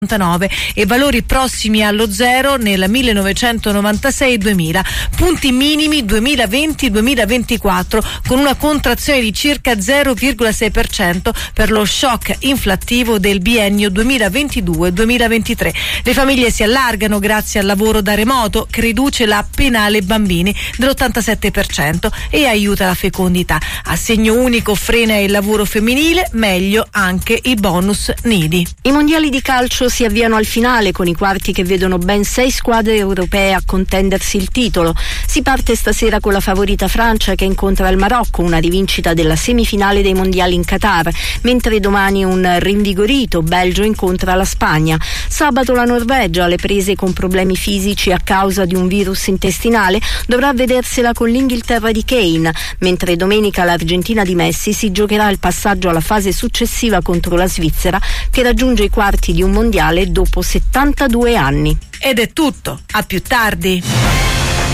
e valori prossimi allo zero nel 1996-2000, punti minimi 2020-2024 con una contrazione di circa 0,6% per lo shock inflattivo del biennio 2022-2023. Le famiglie si allargano grazie al lavoro da remoto che riduce la penale bambini dell'87% e aiuta la fecondità. Assegno unico frena il lavoro femminile, meglio anche i bonus nidi. I mondiali di calcio si avviano al finale con i quarti che vedono ben 6 squadre europee a contendersi il titolo. Si parte stasera con la favorita Francia che incontra il Marocco, una rivincita della semifinale dei mondiali in Qatar, mentre domani un rinvigorito Belgio incontra la Spagna. Sabato la Norvegia, alle prese con problemi fisici a causa di un virus intestinale, dovrà vedersela con l'Inghilterra di Kane, mentre domenica l'Argentina di Messi si giocherà il passaggio alla fase successiva contro la Svizzera, che raggiunge i quarti di un mondiale dopo 72 anni. Ed è tutto, a più tardi.